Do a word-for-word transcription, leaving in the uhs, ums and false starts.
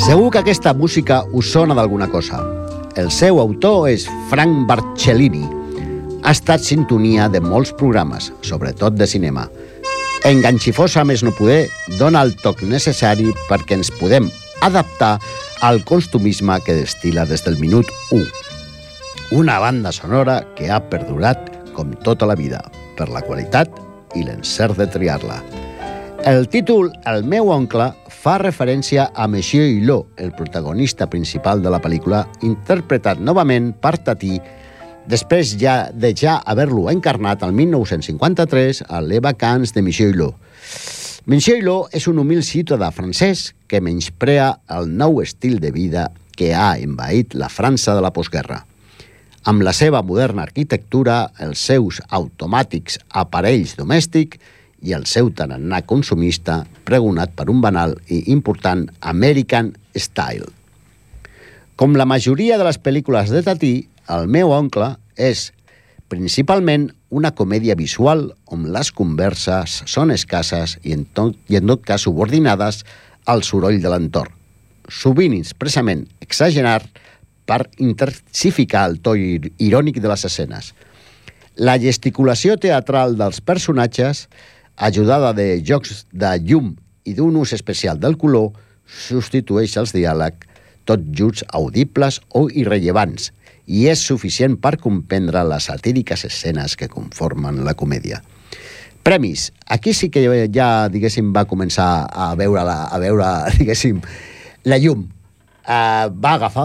Segur que aquesta música us sona d'alguna cosa. El seu autor és Frank Barcellini. Ha estat sintonia de molts programes, sobretot de cinema. Enganxifosa més no poder dona el toc necessari perquè ens podem adaptar al costumisme que destila des del minut u. Una banda sonora que ha perdurat com tota la vida, per la qualitat i l'encert de triar-la. El títol El meu oncle fa referència a Monsieur Hulot, el protagonista principal de la pel·lícula, interpretat novament per Tati, després ja de ja haver-lo encarnat el mil nou-cents cinquanta-tres a Les Vacances de Monsieur Hulot. Monsieur Hulot és un humil ciutadà francès que menysprea el nou estil de vida que ha envaït la França de la postguerra. Amb la seva moderna arquitectura, els seus automàtics aparells domèstics i el seu tarannà consumista pregonat per un banal i important American Style. Com la majoria de les pel·lícules de Tati, El meu oncle és principalment una comèdia visual on les converses són escasses i en tot, i en tot cas subordinades al soroll de l'entorn, sovint expressament exagerat per intensificar el to irònic de les escenes. La gesticulació teatral dels personatges, ajudada de jocs de llum i d'un ús especial del color, substitueix els diàlegs, tot just audibles o irrellevants, i és suficient per comprendre les satíriques escenes que conformen la comèdia. Premis. Aquí sí que ja, diguéssim, va començar a veure, la, a veure diguéssim, la llum. Uh, va agafar